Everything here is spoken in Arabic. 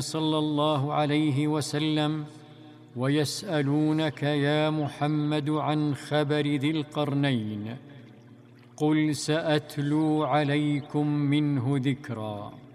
صلى الله عليه وسلم: ويسألونك يا محمد عن خبر ذي القرنين، قل سأتلو عليكم منه ذكرا.